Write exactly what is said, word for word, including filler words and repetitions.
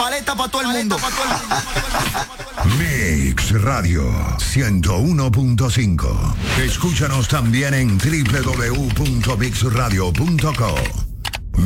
Paleta para todo el mundo. Mix Radio ciento uno punto cinco. Escúchanos también en doble u doble u doble u punto mix radio punto co.